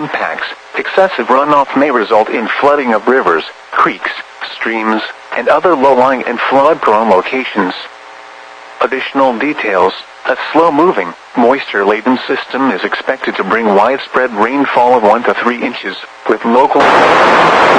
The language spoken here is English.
impacts, excessive runoff may result in flooding of rivers, creeks, streams, and other low-lying and flood-prone locations. Additional details: a slow-moving, moisture-laden system is expected to bring widespread rainfall of 1 to 3 inches, with local